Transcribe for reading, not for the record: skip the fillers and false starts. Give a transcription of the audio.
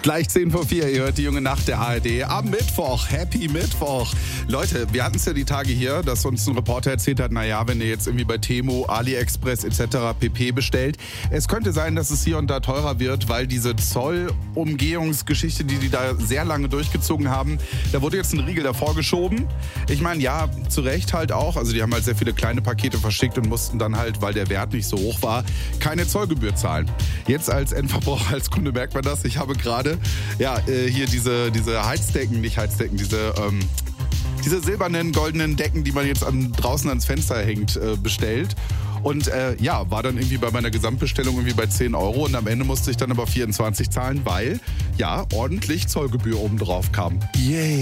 Gleich 10 vor 4, ihr hört die junge Nacht der ARD am Mittwoch. Happy Mittwoch. Leute, wir hatten es ja die Tage hier, dass uns ein Reporter erzählt hat, naja, wenn ihr jetzt irgendwie bei Temu, AliExpress etc. pp. Bestellt, es könnte sein, dass es hier und da teurer wird, weil diese Zollumgehungsgeschichte, die da sehr lange durchgezogen haben, da wurde jetzt ein Riegel davor geschoben. Ich meine, ja, zu Recht halt auch. Also die haben halt sehr viele kleine Pakete verschickt und mussten dann halt, weil der Wert nicht so hoch war, keine Zollgebühr zahlen. Jetzt als Endverbraucher, als Kunde merkt man das. Ich habe gerade hier diese Heizdecken, nicht Heizdecken, diese silbernen, goldenen Decken, die man jetzt draußen ans Fenster hängt, bestellt. Und war dann irgendwie bei meiner Gesamtbestellung irgendwie bei 10 Euro und am Ende musste ich dann aber 24 zahlen, weil ordentlich Zollgebühr obendrauf kam. Yay!